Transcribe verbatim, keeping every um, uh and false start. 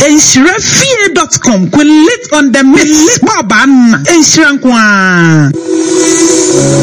enhyira fie dot com. Click on the mix. Baba. Enhyira nkwa.